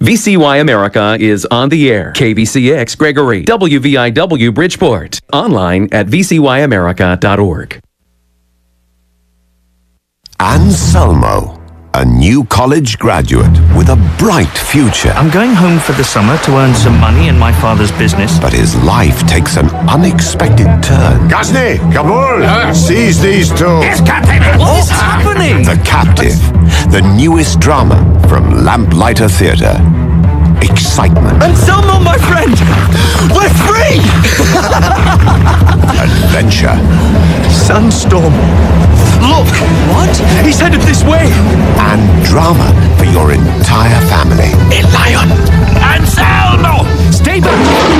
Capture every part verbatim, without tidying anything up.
V C Y America is on the air. K B C X Gregory, W V I W Bridgeport. Online at v c y america dot org. Anselmo, a new college graduate with a bright future. I'm going home for the summer to earn some money in my father's business. But his life takes an unexpected turn. Ghazni, Kabul, uh, seize these two. Yes, Captain. What is happening? The Captive, the newest drama from Lamplighter Theatre. Excitement. Anselmo, my friend! We're free! Adventure. Sunstorm. Look! What? He's headed this way! And drama for your entire family. A lion! Anselmo! Stay back!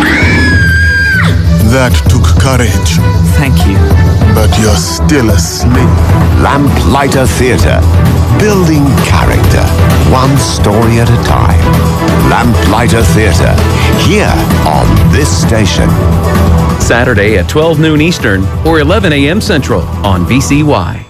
That took courage. Thank you. But you're still asleep. Lamplighter Theatre. Building character. One story at a time. Lamplighter Theatre. Here on this station. Saturday at twelve noon Eastern or eleven a.m. Central on V C Y.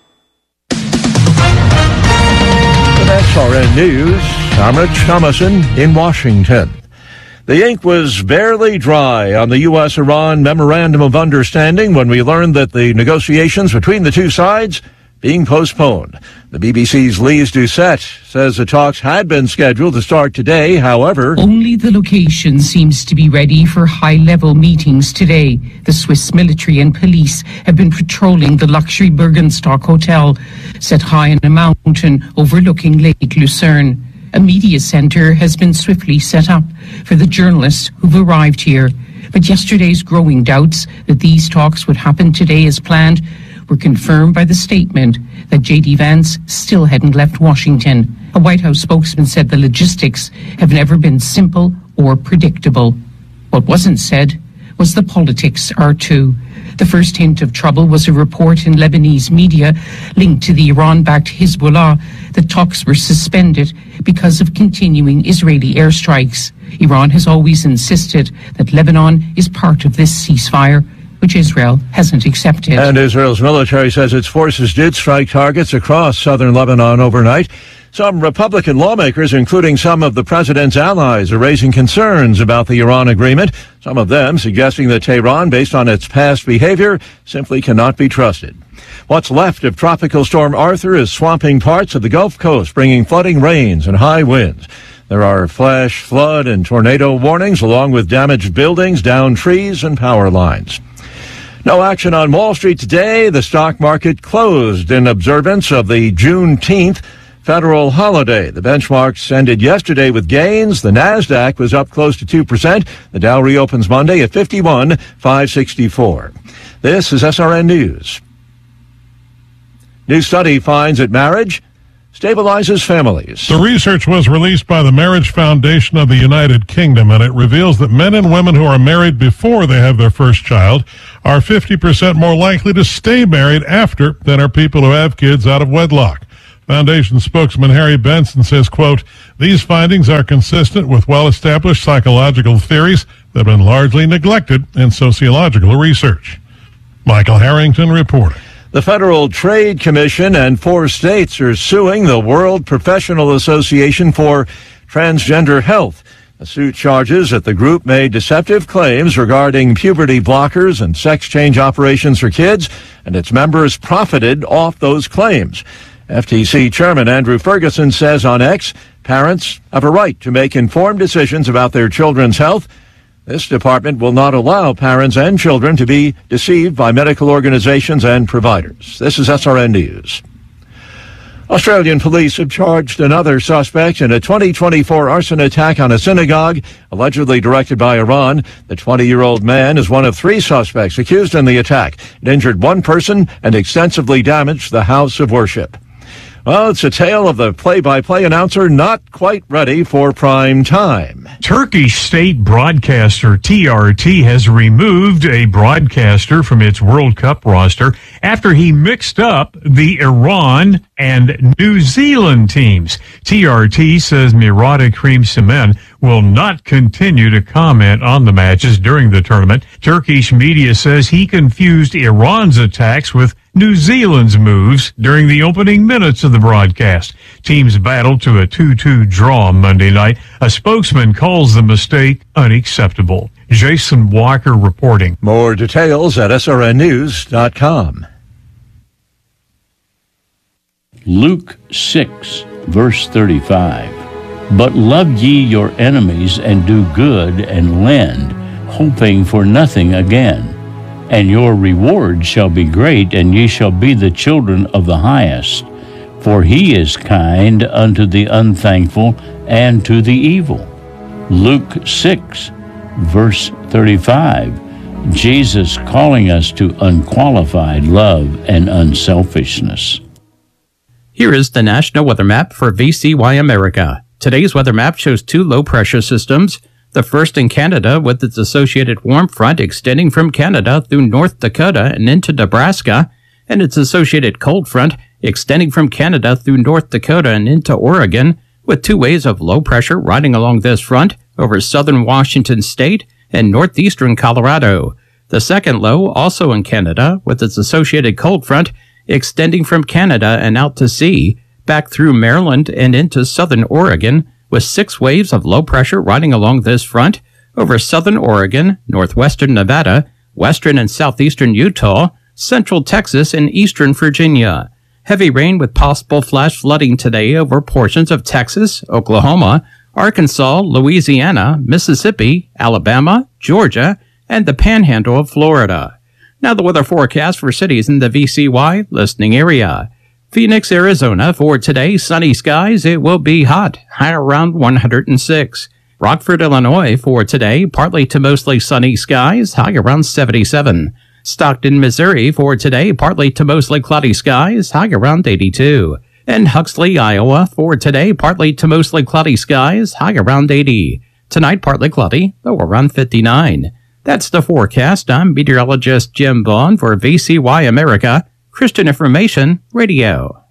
With S R N News, I'm Rich Thomason in Washington. The ink was barely dry on the U S Iran Memorandum of Understanding when we learned that the negotiations between the two sides being postponed. The B B C's Lise Doucette says the talks had been scheduled to start today. However, only the location seems to be ready for high-level meetings today. The Swiss military and police have been patrolling the luxury Bergenstock Hotel, set high on a mountain overlooking Lake Lucerne. A media center has been swiftly set up for the journalists who've arrived here. But yesterday's growing doubts that these talks would happen today as planned were confirmed by the statement that J D Vance still hadn't left Washington. A White House spokesman said the logistics have never been simple or predictable. What wasn't said was the politics are too. The first hint of trouble was a report in Lebanese media linked to the Iran-backed Hezbollah that talks were suspended because of continuing Israeli airstrikes. Iran has always insisted that Lebanon is part of this ceasefire, which Israel hasn't accepted. And Israel's military says its forces did strike targets across southern Lebanon overnight. Some Republican lawmakers, including some of the president's allies, are raising concerns about the Iran agreement, some of them suggesting that Tehran, based on its past behavior, simply cannot be trusted. What's left of Tropical Storm Arthur is swamping parts of the Gulf Coast, bringing flooding rains and high winds. There are flash, flood, and tornado warnings, along with damaged buildings, downed trees, and power lines. No action on Wall Street today. The stock market closed in observance of the Juneteenth federal holiday. The benchmarks ended yesterday with gains. The NASDAQ was up close to two percent. The Dow reopens Monday at fifty-one five sixty-four. This is S R N News. New study finds that marriage stabilizes families. The research was released by the Marriage Foundation of the United Kingdom, and it reveals that men and women who are married before they have their first child are fifty percent more likely to stay married after than are people who have kids out of wedlock. Foundation spokesman Harry Benson says, quote, these findings are consistent with well-established psychological theories that have been largely neglected in sociological research. Michael Harrington reporting. The Federal Trade Commission and four states are suing the World Professional Association for Transgender Health. The suit charges that the group made deceptive claims regarding puberty blockers and sex change operations for kids, and its members profited off those claims. F T C Chairman Andrew Ferguson says on X, parents have a right to make informed decisions about their children's health. This department will not allow parents and children to be deceived by medical organizations and providers. This is S R N News. Australian police have charged another suspect in a twenty twenty-four arson attack on a synagogue, allegedly directed by Iran. The twenty-year-old man is one of three suspects accused in the attack. It injured one person and extensively damaged the house of worship. Well, it's a tale of the play-by-play announcer not quite ready for prime time. Turkish state broadcaster T R T has removed a broadcaster from its World Cup roster after he mixed up the Iran and New Zealand teams. T R T says Mirada Karim Semen will not continue to comment on the matches during the tournament. Turkish media says he confused Iran's attacks with New Zealand's moves during the opening minutes of the broadcast. Teams battled to a two two draw Monday night. A spokesman calls the mistake unacceptable. Jason Walker reporting. More details at S R N news dot com. Luke six, verse thirty-five. But love ye your enemies, and do good, and lend, hoping for nothing again. And your reward shall be great, and ye shall be the children of the highest. For he is kind unto the unthankful and to the evil. Luke six, verse thirty-five. Jesus calling us to unqualified love and unselfishness. Here is the National Weather Map for V C Y America. Today's weather map shows two low-pressure systems, the first in Canada with its associated warm front extending from Canada through North Dakota and into Nebraska, and its associated cold front extending from Canada through North Dakota and into Oregon, with two waves of low pressure riding along this front over southern Washington state and northeastern Colorado. The second low, also in Canada, with its associated cold front extending from Canada and out to sea, back through Maryland and into southern Oregon, with six waves of low pressure riding along this front over southern Oregon, northwestern Nevada, western and southeastern Utah, central Texas, and eastern Virginia. Heavy rain with possible flash flooding today over portions of Texas, Oklahoma, Arkansas, Louisiana, Mississippi, Alabama, Georgia, and the panhandle of Florida. Now the weather forecast for cities in the V C Y listening area. Phoenix, Arizona, for today, sunny skies. It will be hot, high around one hundred six. Rockford, Illinois, for today, partly to mostly sunny skies, high around seventy-seven. Stockton, Missouri, for today, partly to mostly cloudy skies, high around eighty-two. And Huxley, Iowa, for today, partly to mostly cloudy skies, high around eighty. Tonight, partly cloudy, low around fifty-nine. That's the forecast. I'm meteorologist Jim Vaughn for V C Y America, Christian Information Radio.